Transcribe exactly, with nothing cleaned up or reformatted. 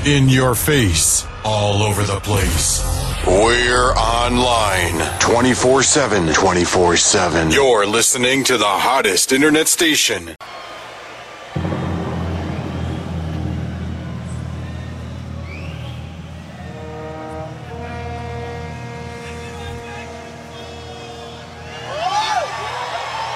In your face, all over the place. We're online twenty-four seven, twenty-four seven. You're listening to the hottest internet station.